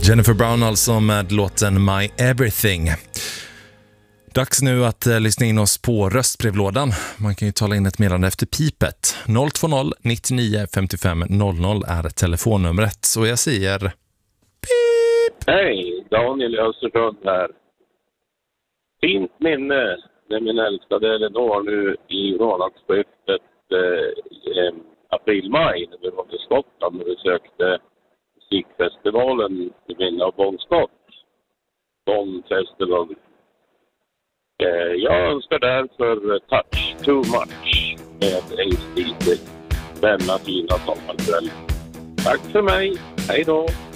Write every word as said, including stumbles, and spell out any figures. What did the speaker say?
Jennifer Brown alltså med låten My Everything. Dags nu att eh, lyssna in oss på röstbrevlådan. Man kan ju tala in ett meddelande efter pipet. noll två noll nittionio femtiofem noll noll är telefonnumret. Så jag säger pip! Hej, Daniel i Östersund här. Fint minne när min älskade Elinor nu i månadsskiftet eh, eh, april-maj när vi var i Skottland och besökte musikfestivalen i minne av Bon Scott. Bon Festival. Eh, jag önskar därför Touch Too Much med A C D C. Denna fina sommarkväll. Tack för mig. Hej då!